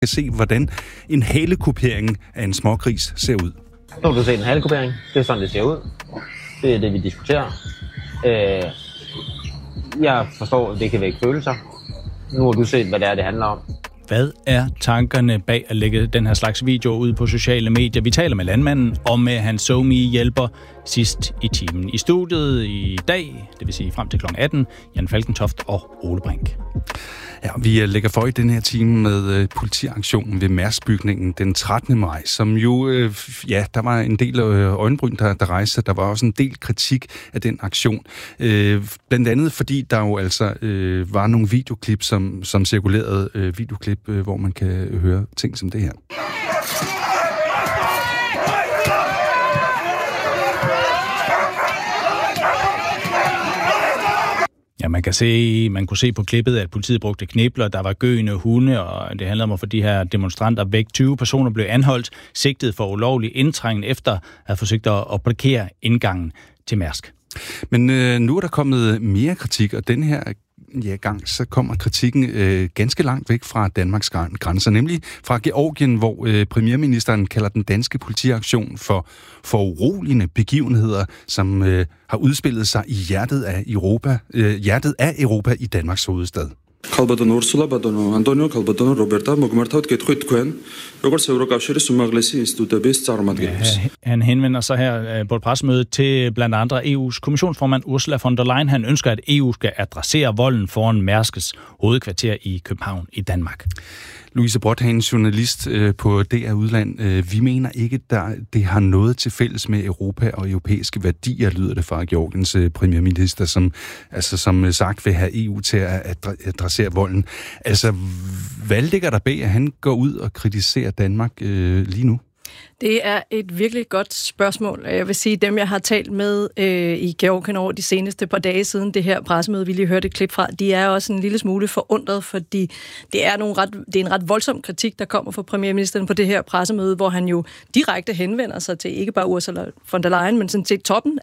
kan se, hvordan en halekupering af en smågris ser ud. Nu har du set en halekupering. Det er sådan, det ser ud. Det er det, vi diskuterer. Jeg forstår, at det kan vække følelser. Nu har du set, hvad det er, det handler om. Hvad er tankerne bag at lægge den her slags video ud på sociale medier? Vi taler med landmanden og med hans SoMe-hjælper sidst i timen. I studiet i dag, det vil sige frem til kl. 18, Jan Falkentoft og Ole Brink. Ja, vi lægger for i den her time med politiaktionen ved Mærskbygningen den 13. maj, som jo, der var en del øjenbryn, der rejste. Der var også en del kritik af den aktion. Blandt andet fordi der jo altså var nogle videoklip, som cirkulerede videoklip, hvor man kan høre ting som det her. Ja, man kunne se på klippet, at politiet brugte knibler, der var gøende hunde, og det handlede om at få de her demonstranter væk. 20 personer blev anholdt, sigtet for ulovlig indtrængen efter at have forsøgt at blokere indgangen til Mærsk. Men nu er der kommet mere kritik, og den her gang så kommer kritikken ganske langt væk fra Danmarks grænser, nemlig fra Georgien, hvor premierministeren kalder den danske politiaktion for uroligende begivenheder, som har udspillet sig i hjertet af Europa i Danmarks hovedstad. Kalbadon Ursula Badon Antonio Kalbadon Roberta mogmartavt gætkryt kuen როგორც ევროკავშირის უმაღლესი ინსტიტუტების წარმომადგენლებს. Han henvender sig her på et pressemøde til blandt andre EU's kommissionsformand Ursula von der Leyen. Han ønsker, at EU skal adressere volden foran Mærskes hovedkvarter i København i Danmark. Louise Brothagen, journalist på DR Udland. Vi mener ikke, at det har noget til fælles med Europa og europæiske værdier, lyder det fra Georgiens premierminister, som sagt vil have EU til at adressere volden. Altså, hvad ligger der bag, at han går ud og kritiserer Danmark lige nu? Det er et virkelig godt spørgsmål. Jeg vil sige, dem jeg har talt med i Georgien over de seneste par dage siden det her pressemøde, vi lige hørte et klip fra, de er også en lille smule forundret, fordi det er en ret voldsom kritik, der kommer fra premierministeren på det her pressemøde, hvor han jo direkte henvender sig til ikke bare Ursula von der Leyen, men sådan til toppen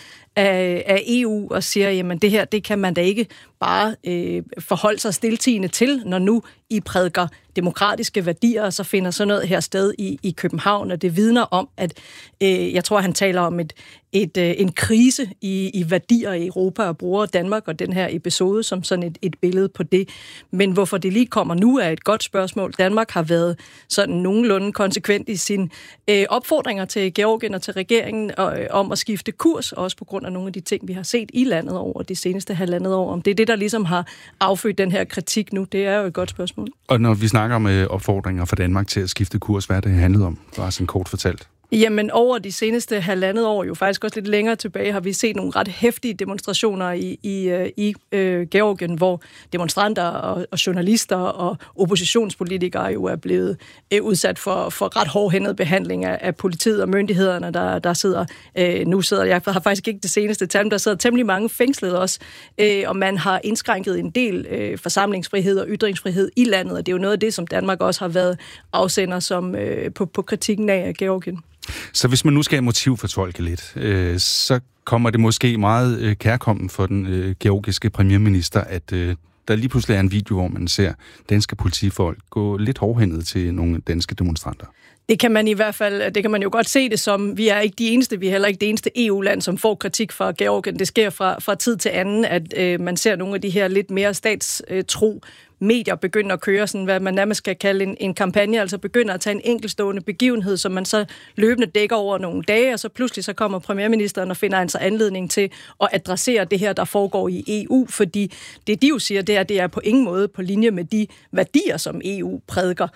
af EU og siger, jamen det her, det kan man da ikke bare forholde sig stiltiende til, når nu I prædiker demokratiske værdier, og så finder sådan noget her sted i København, og det vidner om, at jeg tror, han taler om en krise i værdier i Europa, og bruger Danmark og den her episode som sådan et billede på det. Men hvorfor det lige kommer nu, er et godt spørgsmål. Danmark har været sådan nogenlunde konsekvent i sine opfordringer til Georgien og til regeringen om at skifte kurs, også på grund af nogle af de ting, vi har set i landet over de seneste halvandet år. Om det er det, der ligesom har affødt den her kritik nu, det er jo et godt spørgsmål. Og når vi snakker om opfordringer for Danmark til at skifte kurs, hvad er det handlet om? Bare sådan kort fortalt. Jamen, over de seneste halvandet år, jo faktisk også lidt længere tilbage, har vi set nogle ret heftige demonstrationer i Georgien, hvor demonstranter og journalister og oppositionspolitikere jo er blevet udsat for ret hårdhændet behandling af politiet og myndighederne, der sidder. Jeg har faktisk ikke det seneste tal, men der sidder temmelig mange fængslede også, og man har indskrænket en del forsamlingsfrihed og ytringsfrihed i landet, og det er jo noget af det, som Danmark også har været afsender som på kritikken af Georgien. Så hvis man nu skal motivfortolke lidt, så kommer det måske meget kærkommen for den georgiske premierminister, at der lige pludselig er en video, hvor man ser danske politifolk gå lidt hårdhændet til nogle danske demonstranter. Det kan man i hvert fald, det kan man jo godt se det som, vi er ikke de eneste, vi er heller ikke det eneste EU-land, som får kritik fra Georgien. Det sker fra tid til anden, at man ser nogle af de her lidt mere statstro medier begynder at køre sådan, hvad man nærmest skal kalde en kampagne, altså begynder at tage en enkeltstående begivenhed, som man så løbende dækker over nogle dage, og så pludselig så kommer premierministeren og finder altså anledning til at adressere det her, der foregår i EU, fordi det de jo siger, det er på ingen måde på linje med de værdier, som EU prædiker.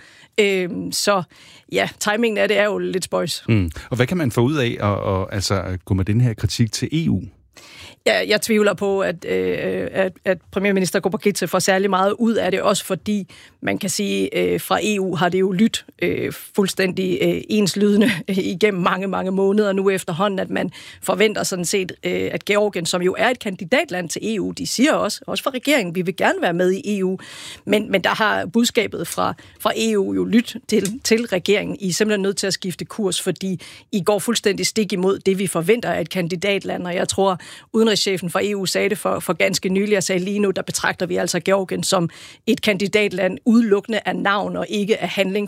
Så ja, timingen af det er jo lidt spøjs. Og hvad kan man få ud af at gå med den her kritik til EU? Jeg tvivler på, at premierminister Kobakidze får særlig meget ud af det, også fordi man kan sige, fra EU har det jo lyttet fuldstændig enslydende igennem mange, mange måneder nu efterhånden, at man forventer sådan set, at Georgien, som jo er et kandidatland til EU, de siger også fra regeringen, vi vil gerne være med i EU, men der har budskabet fra EU jo lyttet til regeringen. I er simpelthen nødt til at skifte kurs, fordi I går fuldstændig stik imod det, vi forventer af et kandidatland, og jeg tror, udenrigschefen for EU sagde det for ganske nylig, og sagde lige nu, der betragter vi altså Georgien som et kandidatland udelukkende af navn og ikke af handling,